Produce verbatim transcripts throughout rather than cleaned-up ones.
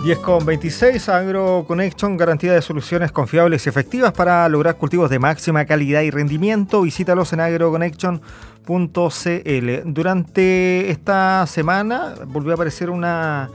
diez con veintiséis, AgroConnection, garantía de soluciones confiables y efectivas para lograr cultivos de máxima calidad y rendimiento. Visítalos en agroconnection punto c l. Durante esta semana volvió a aparecer una,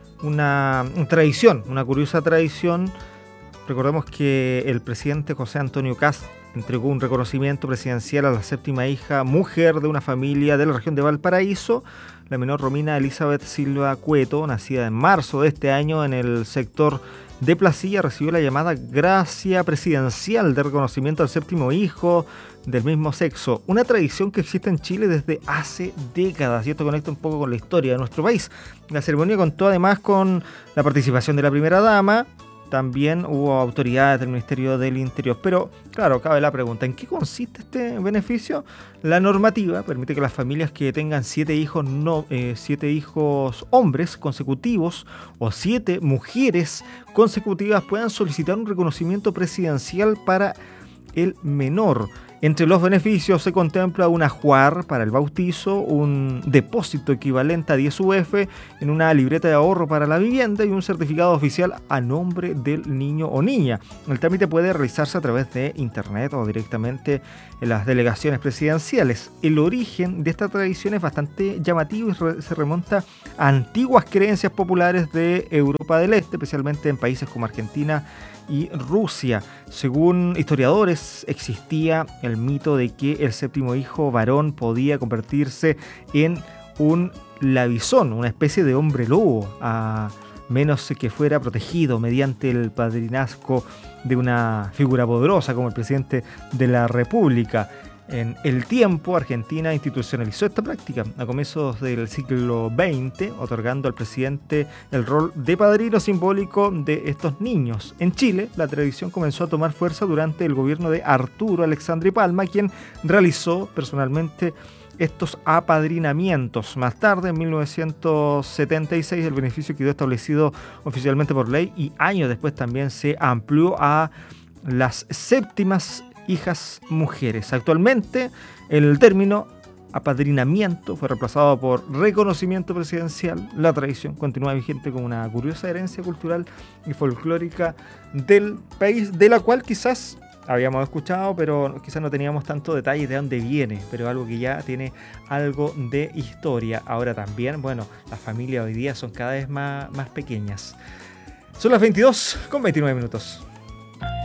una tradición, una curiosa tradición. Recordemos que el presidente José Antonio Kast entregó un reconocimiento presidencial a la séptima hija, mujer de una familia de la región de Valparaíso, la menor Romina Elizabeth Silva Cueto, nacida en marzo de este año en el sector de Placilla, recibió la llamada gracia presidencial de reconocimiento al séptimo hijo del mismo sexo, una tradición que existe en Chile desde hace décadas, y esto conecta un poco con la historia de nuestro país. La ceremonia contó además con la participación de la primera dama. También hubo autoridades del Ministerio del Interior. Pero, claro, cabe la pregunta, ¿en qué consiste este beneficio? La normativa permite que las familias que tengan siete hijos, no, eh, siete hijos hombres consecutivos o siete mujeres consecutivas puedan solicitar un reconocimiento presidencial para el menor. Entre los beneficios se contempla un ajuar para el bautizo, un depósito equivalente a diez U F en una libreta de ahorro para la vivienda y un certificado oficial a nombre del niño o niña. El trámite puede realizarse a través de internet o directamente en las delegaciones presidenciales. El origen de esta tradición es bastante llamativo y se remonta a antiguas creencias populares de Europa del Este, especialmente en países como Argentina y Rusia. Según historiadores, existía el mito de que el séptimo hijo varón podía convertirse en un labizón, una especie de hombre lobo, a menos que fuera protegido mediante el padrinazgo de una figura poderosa como el presidente de la República. En el tiempo, Argentina institucionalizó esta práctica a comienzos del siglo veinte, otorgando al presidente el rol de padrino simbólico de estos niños. En Chile, la tradición comenzó a tomar fuerza durante el gobierno de Arturo Alexandre Palma, quien realizó personalmente estos apadrinamientos. Más tarde, en mil novecientos setenta y seis, el beneficio quedó establecido oficialmente por ley y años después también se amplió a las séptimas hijas mujeres. Actualmente, el término apadrinamiento fue reemplazado por reconocimiento presidencial. La tradición continúa vigente como una curiosa herencia cultural y folclórica del país, de la cual quizás habíamos escuchado, pero quizás no teníamos tanto detalle de dónde viene, pero algo que ya tiene algo de historia. Ahora también, bueno, las familias hoy día son cada vez más, más pequeñas. Son las veintidós con veintinueve minutos.